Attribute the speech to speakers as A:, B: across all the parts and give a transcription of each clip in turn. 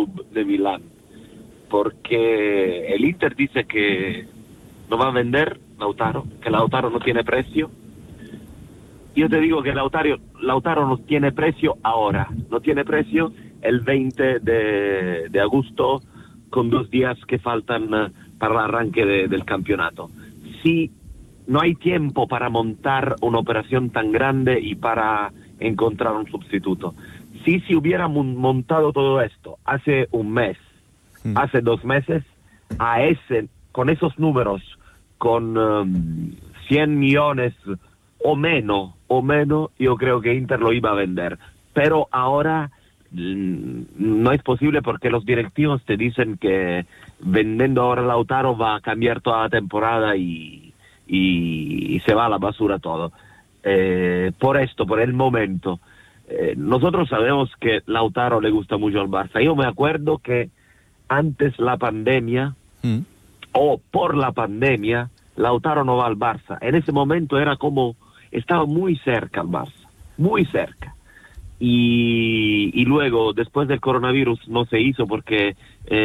A: club de Milán, porque el Inter dice que no va a vender Lautaro, que Lautaro no tiene precio. Yo te digo que Lautaro no tiene precio ahora, no tiene precio el 20 de agosto, con 2 días que faltan para el arranque del campeonato. Si no hay tiempo para montar una operación tan grande y para encontrar un sustituto. Si se hubiera montado todo esto hace un mes, hace 2 meses, con esos números, con 100 millones o menos, yo creo que Inter lo iba a vender. Pero ahora no es posible porque los directivos te dicen que vendiendo ahora Lautaro va a cambiar toda la temporada y se va a la basura todo. Por el momento, nosotros sabemos que Lautaro le gusta mucho al Barça. Yo me acuerdo que antes la pandemia o por la pandemia, Lautaro no va al Barça. En ese momento estaba muy cerca al Barça, muy cerca. Y luego, después del coronavirus, no se hizo porque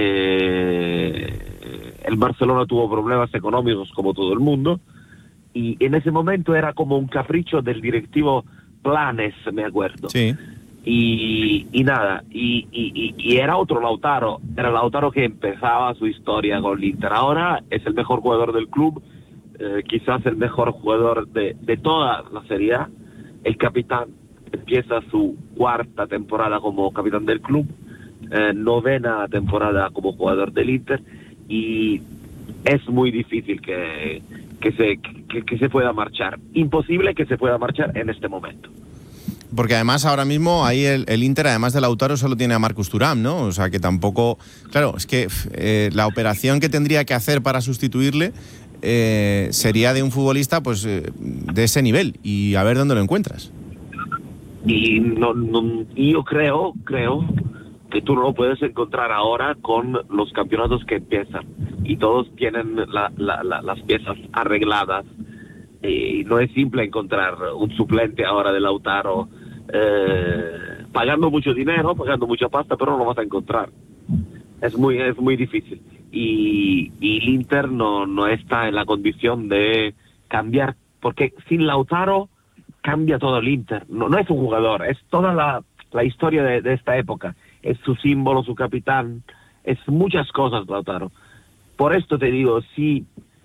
A: el Barcelona tuvo problemas económicos como todo el mundo. Y en ese momento era como un capricho del directivo Planes, me acuerdo.
B: Sí.
A: Y nada, y era otro Lautaro, era Lautaro que empezaba su historia con el Inter. Ahora es el mejor jugador del club, quizás el mejor jugador de toda la Serie A, el capitán. Empieza su 4ª temporada como capitán del club, 9ª temporada como jugador del Inter, y es muy difícil que se pueda marchar. Imposible que se pueda marchar en este momento.
B: Porque además ahora mismo ahí el Inter, además de Lautaro, solo tiene a Marcus Thuram, ¿no? O sea que tampoco... Claro, es que la operación que tendría que hacer para sustituirle sería de un futbolista pues de ese nivel, y a ver dónde lo encuentras.
A: Y yo creo que tú no lo puedes encontrar ahora con los campeonatos que empiezan y todos tienen las piezas arregladas, y no es simple encontrar un suplente ahora de Lautaro pagando mucho dinero, pagando mucha pasta, pero no lo vas a encontrar. Es muy difícil, y el Inter no está en la condición de cambiar, porque sin Lautaro cambia todo el Inter. No es un jugador, es toda la historia de esta época. Es su símbolo, su capitán, es muchas cosas Lautaro. Por esto te digo, si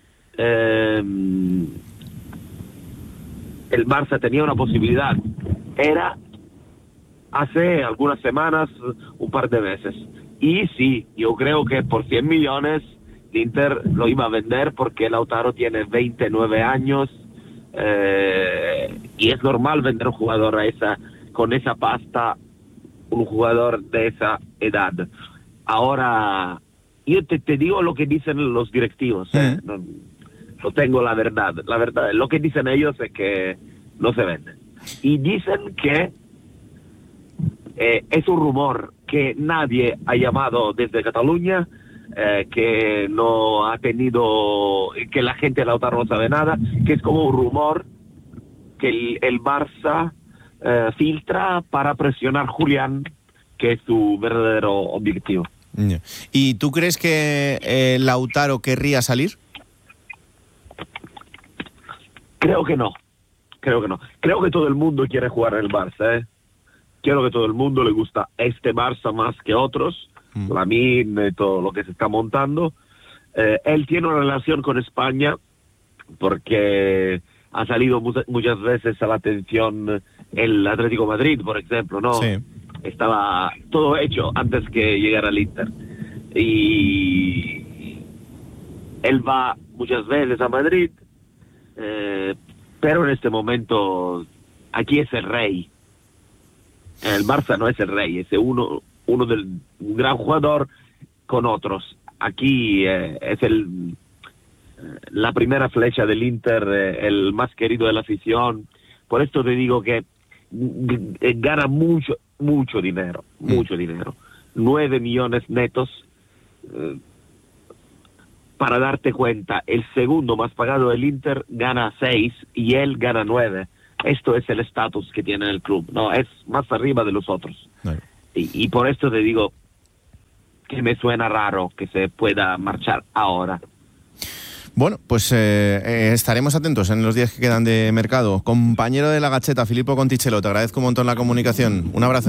A: el Barça tenía una posibilidad, era hace algunas semanas, un par de meses. Y sí, yo creo que por 100 millones el Inter lo iba a vender, porque Lautaro tiene 29 años, y es normal vender un jugador con esa pasta, un jugador de esa edad. Ahora, yo te digo lo que dicen los directivos, no tengo la verdad. La verdad, lo que dicen ellos es que no se vende. Y dicen que es un rumor que nadie ha llamado desde Cataluña, que no ha tenido, que la gente de Lautaro no sabe nada, que es como un rumor que el Barça filtra para presionar a Julián, que es su verdadero objetivo.
B: ¿Y tú crees que Lautaro querría salir?
A: Creo que no. Creo que todo el mundo quiere jugar en el Barça, Creo que todo el mundo le gusta este Barça más que otros, Lamine, todo lo que se está montando. Él tiene una relación con España porque ha salido muchas veces a la atención el Atlético de Madrid, por ejemplo, ¿no?
B: Sí.
A: Estaba todo hecho antes que llegara al Inter. Y él va muchas veces a Madrid, pero en este momento aquí es el rey. El Barça no es el rey, es uno un gran jugador con otros. Aquí es la primera flecha del Inter, el más querido de la afición. Por esto te digo que gana mucho dinero, mucho dinero. 9 millones netos. Para darte cuenta, el segundo más pagado del Inter gana 6 y él gana 9. Esto es el estatus que tiene el club, no es más arriba de los otros. Y por esto te digo, que me suena raro que se pueda marchar ahora.
B: Bueno, pues estaremos atentos en los días que quedan de mercado. Compañero de La Gacheta, Filippo Conticello, te agradezco un montón la comunicación. Un abrazo.